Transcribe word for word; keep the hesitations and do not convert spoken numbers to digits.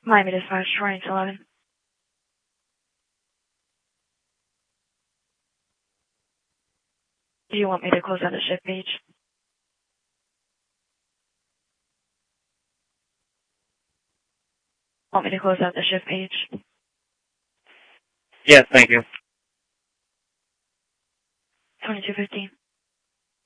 Miami Dispatch, twenty eleven. Do you want me to close out the shift page? Want me to close out the shift page? Yes, thank you.